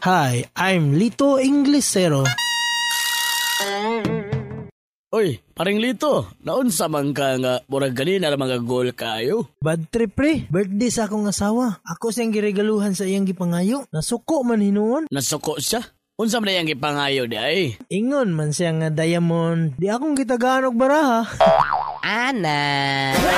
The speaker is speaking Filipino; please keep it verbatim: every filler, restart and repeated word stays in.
Hi, I'm Lito Inglesero. Oy, paring Lito, naunsa man ka nga murag ganina na mga goal kayo? Bad trip pre, birthday sa akong asawa. Ako siyang giregaluhan sa iyang gipangayo. Nasuko man hinuon. Nasuko siya? Unsa man yang gipangayo di ay? Ingon man siya nga diamond. Di akong gitagaan og baraha. Ana.